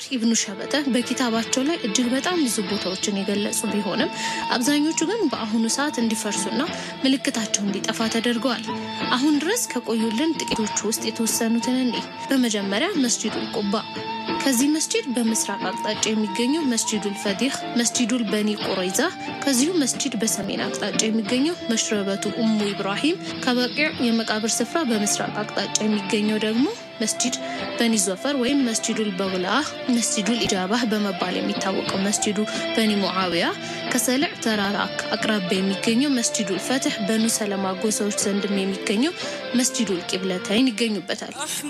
ኢብኑ ሸበተ በኪታባቸው ላይ እጅግ በጣም ብዙ ቦታዎችን የገለጹ ቢሆንም አብዛኞቹ ግን በአሁኑ ሰዓት እንዲፈርሱና ምልክታቸው እንዲጠፋ ተደርገዋል። አሁን ድረስ ከቆዩልን ጥቂቶቹ ውስጥ የተወሰኑትን እንይ። በመጀመሪያ መስጂዱል ቁባ። ከዚህ መስጂድ በምስራቅ አቅጣጫ የሚገኘው መስጂዱል ፈዲህ፣ መስጂዱል በኒ ቁረይዛ፣ ከዚሁ መስጂድ በሰሜን አቅጣጫ የሚገኘው መሽረበቱ ኡሙ ኢብራሂም፣ ከበቂዕ የመቃብር ስፍራ በምስራቅ አቅጣጫ የሚገኘው ደግሞ መስጂድ በኒ ዞፈር ወይም መስጂዱል በውላህ፣ መስጂዱል ኢጃባህ በመባል የሚታወቀው መስጂዱ በኒ ሙዓዊያ፣ ከሰልዕ ተራራ አቅራቢያ የሚገኘው መስጂዱል ፈትህ፣ በኑ ሰለማ ጎሳዎች ዘንድም የሚገኘው መስጂዱል ቂብለተይን ይገኙበታል።